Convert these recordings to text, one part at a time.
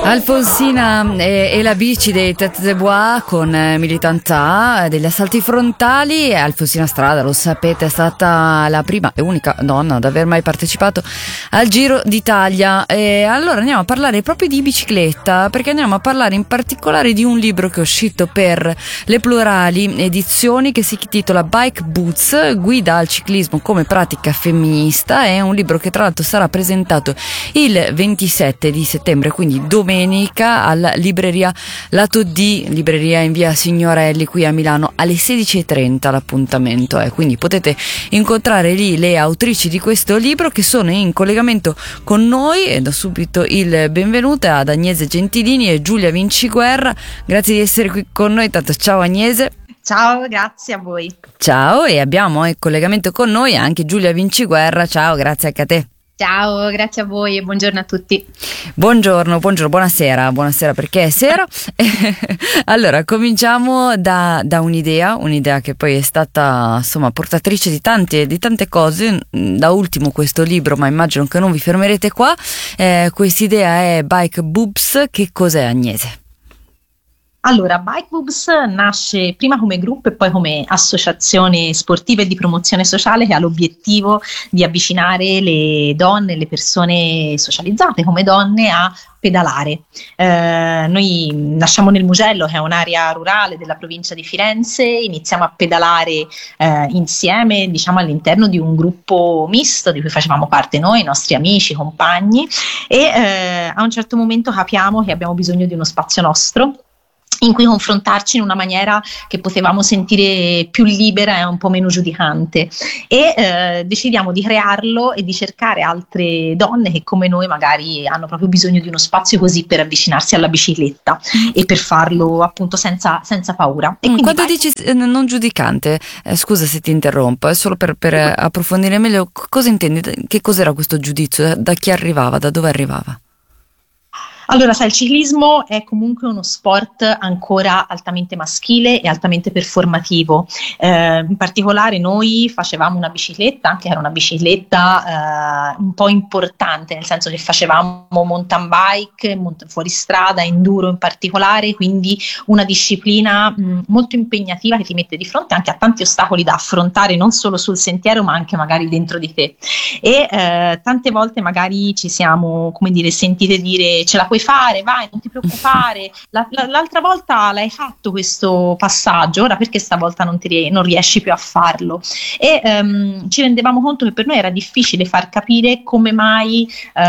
Alfonsina e la bici dei Tête de Bois con Militantà degli assalti frontali. Alfonsina Strada, lo sapete, è stata la prima e unica donna ad aver mai partecipato al Giro d'Italia. E allora andiamo a parlare proprio di bicicletta, perché andiamo a parlare in particolare di un libro che è uscito per le Plurali Edizioni, che si intitola Bike Boots, guida al ciclismo come pratica femminista. È un libro che tra l'altro sarà presentato il 27 di settembre, quindi domenica, alla libreria Lato D, libreria in via Signorelli qui a Milano, alle 16:30 l'appuntamento è, quindi potete incontrare lì le autrici di questo libro che sono in collegamento con noi, e do subito il benvenuto ad Agnese Gentilini e Giulia Vinciguerra. Grazie di essere qui con noi, tanto ciao Agnese. Ciao, grazie a voi. Ciao, e abbiamo in collegamento con noi anche Giulia Vinciguerra. Ciao, grazie anche a te. Ciao, grazie a voi e buongiorno a tutti. Buongiorno, buonasera perché è sera. Allora, cominciamo da un'idea che poi è stata insomma portatrice di tante cose, da ultimo questo libro, ma immagino che non vi fermerete qua. Quest'idea è Bike Boobs. Che cos'è, Agnese? Allora, Bike Boobs nasce prima come gruppo e poi come associazione sportiva e di promozione sociale che ha l'obiettivo di avvicinare le donne, le persone socializzate come donne a pedalare. Noi nasciamo nel Mugello, che è un'area rurale della provincia di Firenze, iniziamo a pedalare insieme, diciamo all'interno di un gruppo misto di cui facevamo parte noi, i nostri amici, compagni, e a un certo momento capiamo che abbiamo bisogno di uno spazio nostro in cui confrontarci in una maniera che potevamo sentire più libera e un po' meno giudicante, e decidiamo di crearlo e di cercare altre donne che come noi magari hanno proprio bisogno di uno spazio così per avvicinarsi alla bicicletta e per farlo appunto senza paura. E quando dici non giudicante, scusa se ti interrompo, è solo per approfondire meglio cosa intendi, che cos'era questo giudizio, da chi arrivava, da dove arrivava? Allora, sai, il ciclismo è comunque uno sport ancora altamente maschile e altamente performativo. In particolare noi facevamo una bicicletta, anche era una bicicletta un po' importante, nel senso che facevamo mountain bike, fuoristrada, enduro in particolare, quindi una disciplina molto impegnativa che ti mette di fronte anche a tanti ostacoli da affrontare, non solo sul sentiero ma anche magari dentro di te. E tante volte magari ci siamo, come dire, sentite dire ce la puoi fare, vai, non ti preoccupare, l'altra volta l'hai fatto questo passaggio, ora perché stavolta non riesci più a farlo? E ci rendevamo conto che per noi era difficile far capire come mai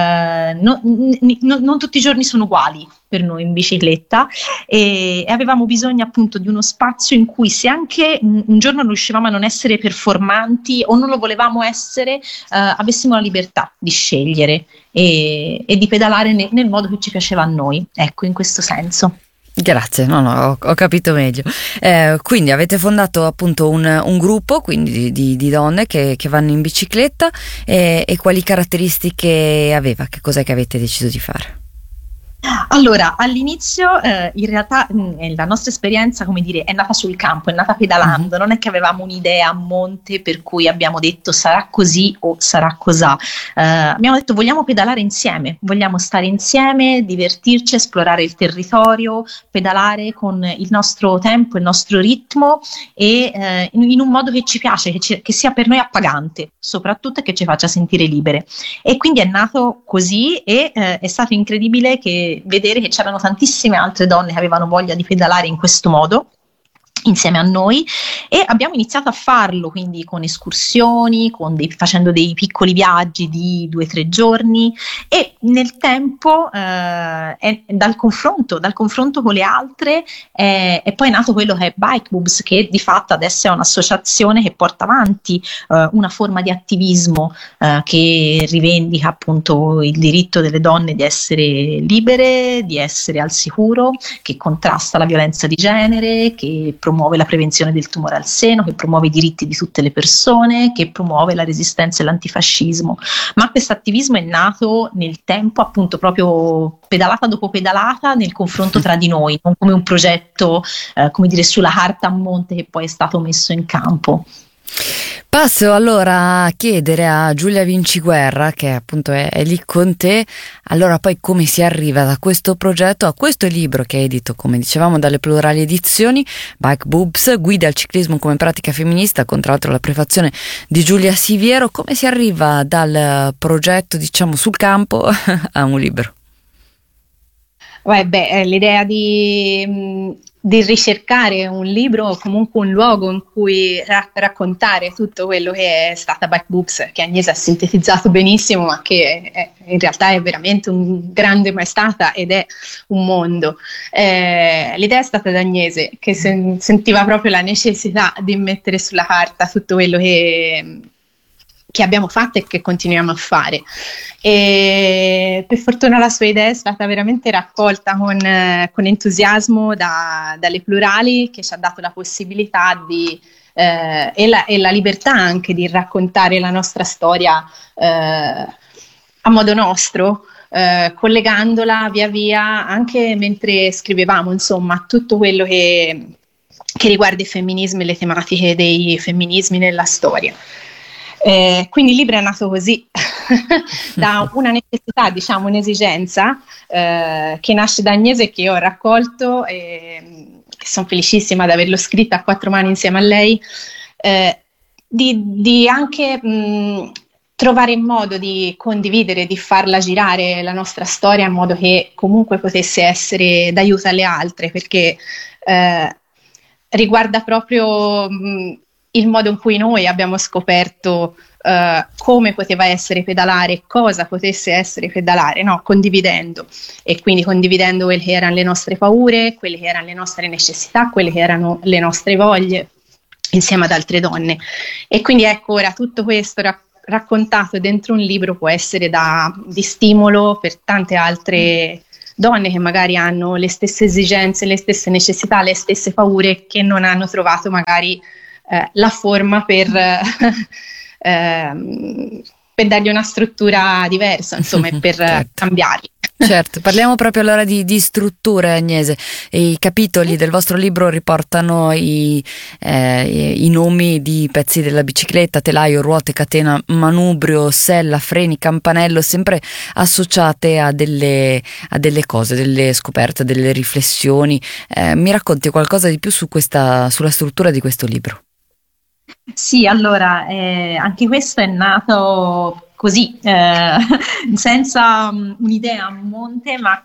non tutti i giorni sono uguali per noi in bicicletta, e avevamo bisogno appunto di uno spazio in cui, se anche un giorno non riuscivamo a non essere performanti o non lo volevamo essere, avessimo la libertà di scegliere e di pedalare nel modo che ci piaceva a noi, ecco, in questo senso. Grazie, no, ho capito meglio. Quindi avete fondato appunto un gruppo quindi di donne che vanno in bicicletta, e quali caratteristiche aveva? Che cos'è che avete deciso di fare? Allora, all'inizio in realtà la nostra esperienza, come dire, è nata sul campo, è nata pedalando, non è che avevamo un'idea a monte per cui abbiamo detto sarà così o sarà cosà. Abbiamo detto vogliamo pedalare insieme, vogliamo stare insieme, divertirci, esplorare il territorio, pedalare con il nostro tempo, il nostro ritmo, e in un modo che ci piace, che sia per noi appagante, soprattutto, e che ci faccia sentire libere. E quindi è nato così, e è stato incredibile vedere che c'erano tantissime altre donne che avevano voglia di pedalare in questo modo insieme a noi, e abbiamo iniziato a farlo quindi con escursioni, facendo dei piccoli viaggi di 2-3 giorni, e nel tempo dal confronto con le altre è poi nato quello che è Bike Boobs, che di fatto adesso è un'associazione che porta avanti una forma di attivismo che rivendica appunto il diritto delle donne di essere libere, di essere al sicuro, che contrasta la violenza di genere, che promuove la prevenzione del tumore al seno, che promuove i diritti di tutte le persone, che promuove la resistenza e l'antifascismo. Ma questo attivismo è nato nel tempo, appunto, proprio pedalata dopo pedalata, nel confronto tra di noi, non come un progetto, come dire, sulla carta a monte che poi è stato messo in campo. Passo allora a chiedere a Giulia Vinciguerra, che appunto è lì con te, allora poi come si arriva da questo progetto a questo libro che hai edito, come dicevamo, dalle Plurali Edizioni, Bike Boobs, guida al ciclismo come pratica femminista, con tra l'altro la prefazione di Giulia Siviero. Come si arriva dal progetto, diciamo, sul campo a un libro? L'idea di ricercare un libro o comunque un luogo in cui raccontare tutto quello che è stata Bike Boobs, che Agnese ha sintetizzato benissimo, ma che in realtà è veramente un grande maestata ed è un mondo. L'idea è stata da Agnese, che sentiva proprio la necessità di mettere sulla carta tutto quello che abbiamo fatto e che continuiamo a fare. E per fortuna la sua idea è stata veramente raccolta con entusiasmo dalle Plurali, che ci ha dato la possibilità e la libertà anche di raccontare la nostra storia a modo nostro, collegandola via via anche mentre scrivevamo, insomma, tutto quello che riguarda il femminismo e le tematiche dei femminismi nella storia. Quindi il libro è nato così, da una necessità, diciamo un'esigenza che nasce da Agnese e che io ho raccolto e sono felicissima di averlo scritto a quattro mani insieme a lei, di anche trovare il modo di condividere, di farla girare la nostra storia in modo che comunque potesse essere d'aiuto alle altre, perché riguarda proprio il modo in cui noi abbiamo scoperto come poteva essere pedalare, cosa potesse essere pedalare, no? Condividendo, e quindi condividendo quelle che erano le nostre paure, quelle che erano le nostre necessità, quelle che erano le nostre voglie, insieme ad altre donne. E quindi ecco, ora tutto questo raccontato dentro un libro può essere di stimolo per tante altre donne che magari hanno le stesse esigenze, le stesse necessità, le stesse paure, che non hanno trovato magari la forma per dargli una struttura diversa, insomma, e per certo. cambiarli. Certo, parliamo proprio allora di strutture, Agnese. I capitoli del vostro libro riportano i nomi di pezzi della bicicletta: telaio, ruote, catena, manubrio, sella, freni, campanello, sempre associate a delle cose, delle scoperte, delle riflessioni. Mi racconti qualcosa di più sulla struttura di questo libro? Sì, allora, anche questo è nato così, senza un'idea a monte, ma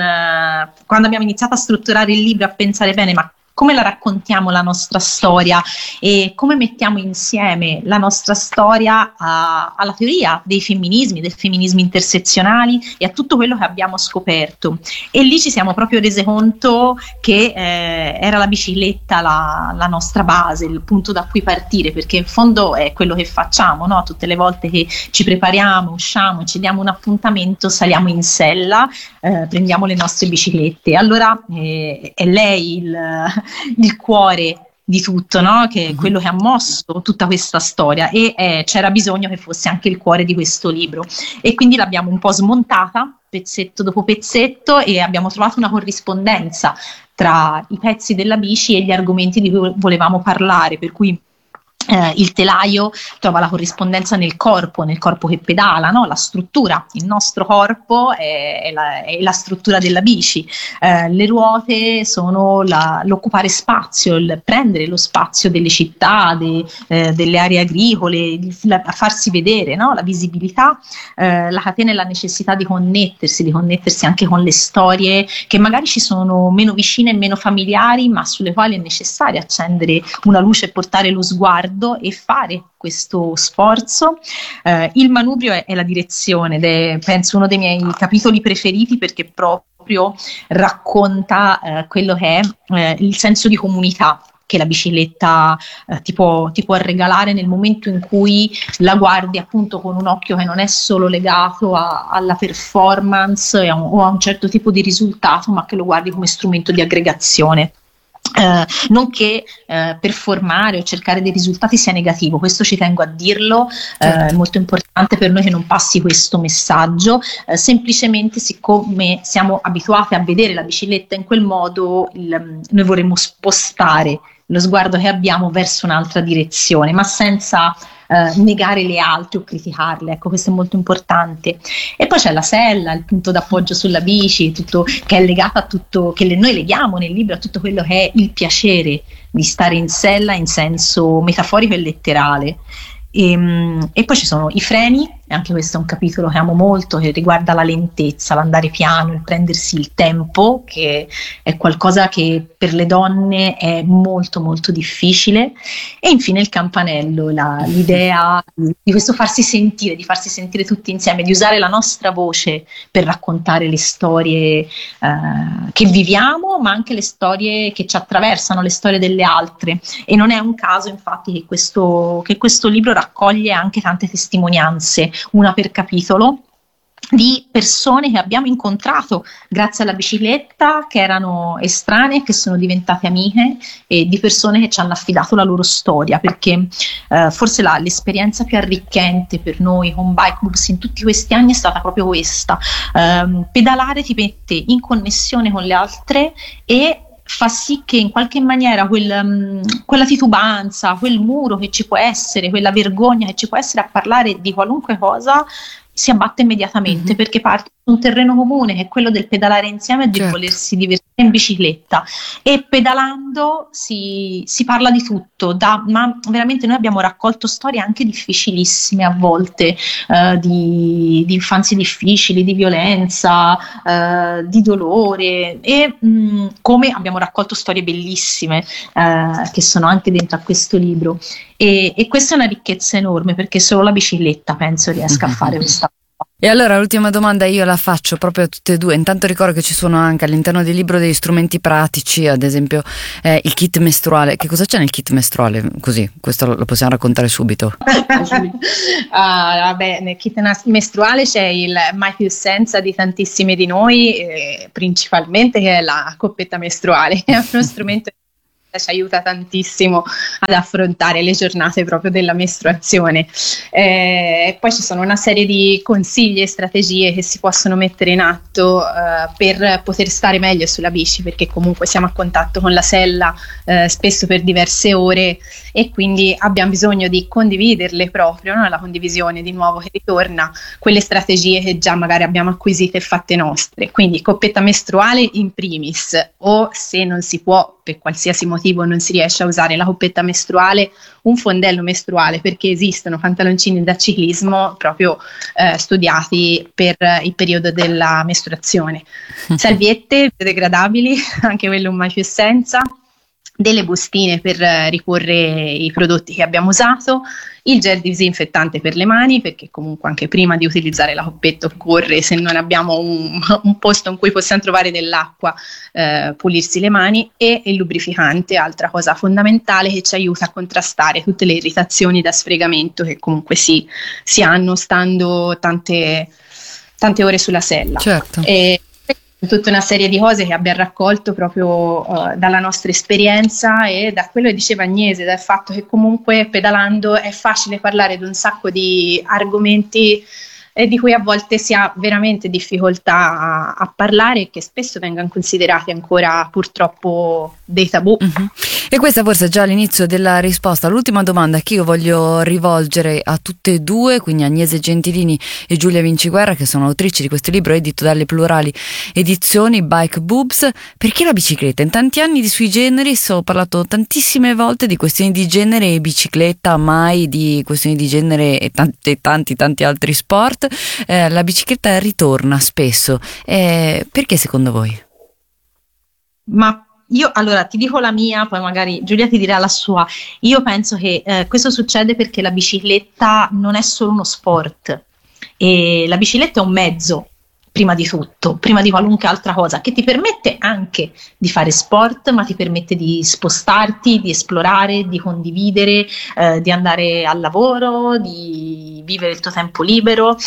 quando abbiamo iniziato a strutturare il libro, a pensare bene, ma come la raccontiamo la nostra storia e come mettiamo insieme la nostra storia alla teoria dei femminismi, del femminismo intersezionali e a tutto quello che abbiamo scoperto. E lì ci siamo proprio rese conto che era la bicicletta la nostra base, il punto da cui partire, perché in fondo è quello che facciamo, no? Tutte le volte che ci prepariamo, usciamo, ci diamo un appuntamento, saliamo in sella, prendiamo le nostre biciclette. Allora è lei il cuore di tutto, no? Che è quello che ha mosso tutta questa storia, e c'era bisogno che fosse anche il cuore di questo libro, e quindi l'abbiamo un po' smontata pezzetto dopo pezzetto e abbiamo trovato una corrispondenza tra i pezzi della bici e gli argomenti di cui volevamo parlare, per cui il telaio trova la corrispondenza nel corpo che pedala, no? La struttura, il nostro corpo è la struttura della bici. Le ruote sono l'occupare spazio, il prendere lo spazio delle città, delle aree agricole, farsi vedere, no? La visibilità. La catena è la necessità di connettersi anche con le storie che magari ci sono meno vicine e meno familiari, ma sulle quali è necessario accendere una luce e portare lo sguardo e fare questo sforzo. Il manubrio è la direzione ed è, penso, uno dei miei capitoli preferiti, perché proprio racconta quello che è il senso di comunità che la bicicletta ti può regalare nel momento in cui la guardi appunto con un occhio che non è solo legato alla performance o a un certo tipo di risultato, ma che lo guardi come strumento di aggregazione. Nonché performare o cercare dei risultati sia negativo, questo ci tengo a dirlo, è molto importante per noi che non passi questo messaggio, semplicemente siccome siamo abituati a vedere la bicicletta in quel modo, noi vorremmo spostare lo sguardo che abbiamo verso un'altra direzione, ma senza negare le altre o criticarle. Ecco, questo è molto importante. E poi c'è la sella, il punto d'appoggio sulla bici, tutto che è legato a tutto, noi leghiamo nel libro a tutto quello che è il piacere di stare in sella in senso metaforico e letterale. E poi ci sono i freni, e anche questo è un capitolo che amo molto, che riguarda la lentezza, l'andare piano, il prendersi il tempo, che è qualcosa che per le donne è molto molto difficile. E infine il campanello, l'idea di questo farsi sentire, di farsi sentire tutti insieme, di usare la nostra voce per raccontare le storie che viviamo, ma anche le storie che ci attraversano, le storie delle altre. E non è un caso infatti che questo libro raccoglie anche tante testimonianze, una per capitolo, di persone che abbiamo incontrato grazie alla bicicletta, che erano estranee, che sono diventate amiche, e di persone che ci hanno affidato la loro storia, perché forse l'esperienza più arricchente per noi con Bike Boobs in tutti questi anni è stata proprio questa. Pedalare ti mette in connessione con le altre e fa sì che in qualche maniera quella titubanza, quel muro che ci può essere, quella vergogna che ci può essere a parlare di qualunque cosa, si abbatte immediatamente, perché parte da un terreno comune che è quello del pedalare insieme e di volersi divertire in bicicletta, e pedalando si parla di tutto, ma veramente noi abbiamo raccolto storie anche difficilissime a volte, di infanzie difficili, di violenza, di dolore, e come abbiamo raccolto storie bellissime che sono anche dentro a questo libro, e questa è una ricchezza enorme, perché solo la bicicletta penso riesca a fare questa. E allora l'ultima domanda io la faccio proprio a tutte e due. Intanto ricordo che ci sono anche all'interno del libro degli strumenti pratici, ad esempio il kit mestruale. Che cosa c'è nel kit mestruale? Così, questo lo possiamo raccontare subito. Vabbè, nel kit mestruale c'è il mai più senza di tantissimi di noi, principalmente, che è la coppetta mestruale. È uno strumento che ci aiuta tantissimo ad affrontare le giornate proprio della mestruazione. Poi ci sono una serie di consigli e strategie che si possono mettere in atto per poter stare meglio sulla bici, perché comunque siamo a contatto con la sella spesso per diverse ore, e quindi abbiamo bisogno di condividerle proprio, no? La condivisione di nuovo che ritorna, quelle strategie che già magari abbiamo acquisite e fatte nostre. Quindi coppetta mestruale in primis, o se non si può, per qualsiasi motivo non si riesce a usare la coppetta mestruale, un fondello mestruale, perché esistono pantaloncini da ciclismo proprio studiati per il periodo della mestruazione. Salviette biodegradabili, anche quello mai più senza, delle bustine per riporre i prodotti che abbiamo usato, il gel disinfettante per le mani, perché comunque anche prima di utilizzare la coppetta occorre, se non abbiamo un posto in cui possiamo trovare dell'acqua, pulirsi le mani, e il lubrificante, altra cosa fondamentale che ci aiuta a contrastare tutte le irritazioni da sfregamento che comunque si hanno stando tante ore sulla sella. Certo. Tutta una serie di cose che abbiamo raccolto proprio dalla nostra esperienza e da quello che diceva Agnese, dal fatto che comunque pedalando è facile parlare di un sacco di argomenti di cui a volte si ha veramente difficoltà a parlare, e che spesso vengono considerati ancora purtroppo dei tabù. E questa forse è già l'inizio della risposta all'ultima domanda che io voglio rivolgere a tutte e due, quindi Agnese Gentilini e Giulia Vinciguerra, che sono autrici di questo libro edito dalle Plurali Edizioni, Bike Boobs. Perché la bicicletta? In tanti anni di Sui Generis ho parlato tantissime volte di questioni di genere e bicicletta, mai di questioni di genere e tanti altri sport. La bicicletta ritorna spesso. Perché secondo voi? Ma io allora ti dico la mia, poi magari Giulia ti dirà la sua. Io penso che questo succede perché la bicicletta non è solo uno sport, e la bicicletta è un mezzo, prima di tutto, prima di qualunque altra cosa, che ti permette anche di fare sport, ma ti permette di spostarti, di esplorare, di condividere, di andare al lavoro, di vivere il tuo tempo libero,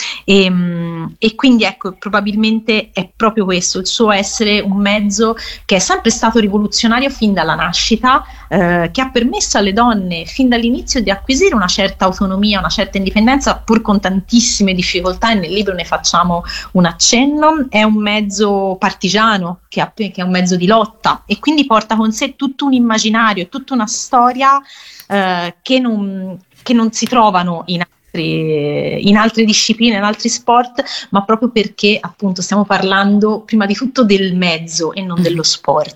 e quindi ecco, probabilmente è proprio questo, il suo essere un mezzo che è sempre stato rivoluzionario fin dalla nascita, che ha permesso alle donne fin dall'inizio di acquisire una certa autonomia, una certa indipendenza, pur con tantissime difficoltà, e nel libro ne facciamo un accenno, accenno, è un mezzo partigiano, che è un mezzo di lotta, e quindi porta con sé tutto un immaginario e tutta una storia che non si trovano in altre discipline, in altri sport, ma proprio perché appunto stiamo parlando prima di tutto del mezzo e non dello sport.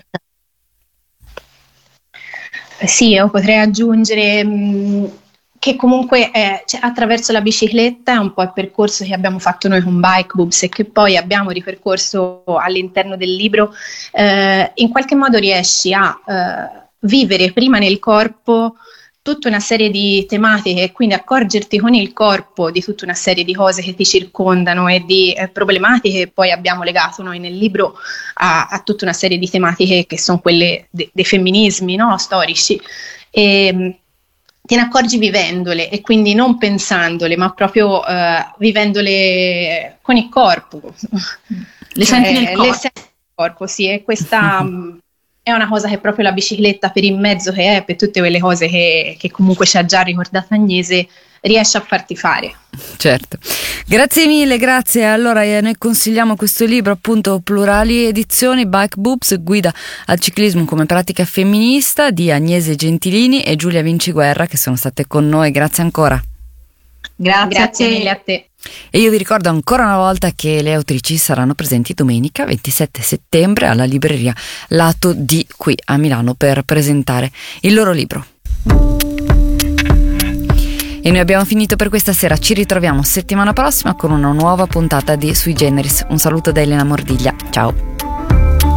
Sì, io potrei aggiungere che comunque cioè, attraverso la bicicletta è un po' il percorso che abbiamo fatto noi con Bike Boobs e che poi abbiamo ripercorso all'interno del libro. In qualche modo riesci a vivere prima nel corpo tutta una serie di tematiche e quindi accorgerti con il corpo di tutta una serie di cose che ti circondano e di problematiche che poi abbiamo legato noi nel libro a tutta una serie di tematiche che sono quelle dei femminismi, no? Storici. E te ne accorgi vivendole e quindi non pensandole, ma proprio vivendole con il corpo. Le senti nel corpo, sì, e questa è una cosa che proprio la bicicletta, per il mezzo che è, per tutte quelle cose che comunque ci ha già ricordato Agnese, riesce a farti fare. Certo, grazie mille, grazie. Allora noi consigliamo questo libro, appunto, Plurali Edizioni, Bike Boobs, guida al ciclismo come pratica femminista, di Agnese Gentilini e Giulia Vinciguerra, che sono state con noi. Grazie ancora. Grazie mille a te. E io vi ricordo ancora una volta che le autrici saranno presenti domenica 27 settembre alla libreria Lato D qui a Milano per presentare il loro libro. E noi abbiamo finito per questa sera, ci ritroviamo settimana prossima con una nuova puntata di Sui Generis. Un saluto da Elena Mordiglia, ciao!